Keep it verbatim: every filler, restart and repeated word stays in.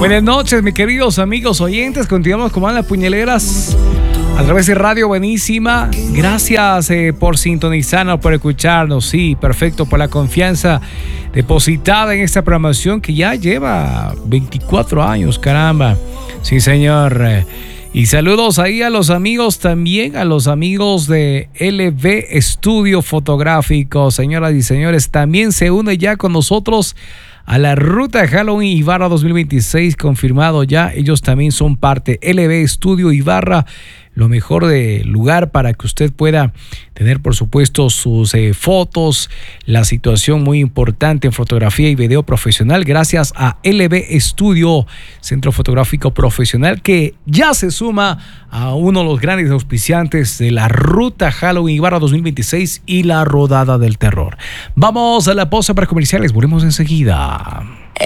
Buenas noches, mis queridos amigos oyentes. Continuamos con más las puñaleras a través de Radio Buenísima. Gracias eh, por sintonizarnos, por escucharnos. Sí, perfecto, por la confianza depositada en esta programación que ya lleva veinticuatro años, caramba. Sí, señor. Y saludos ahí a los amigos también, a los amigos de L V Estudio Fotográfico. Señoras y señores, también se une ya con nosotros a la ruta Halloween Ibarra dos mil veintiséis, confirmado ya. Ellos también son parte. L V Estudio Ibarra, lo mejor de lugar para que usted pueda tener, por supuesto, sus eh, fotos, la situación muy importante en fotografía y video profesional, gracias a L V Estudio, Centro Fotográfico Profesional, que ya se suma a uno de los grandes auspiciantes de la ruta Halloween Ibarra dos mil veintiséis y la rodada del terror. Vamos a la pausa para comerciales, volvemos enseguida.